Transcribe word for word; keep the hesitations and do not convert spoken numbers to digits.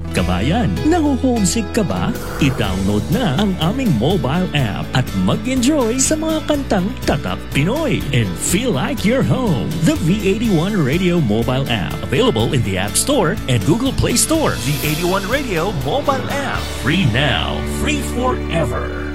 kabayan. Naho-homesick ka ba? I-download na ang aming mobile app at mag-enjoy sa mga kantang Tatak Pinoy and feel like you're home. The V eighty-one Radio mobile app, available in the App Store and Google Play Store. V eighty-one Radio mobile app, free now, free forever.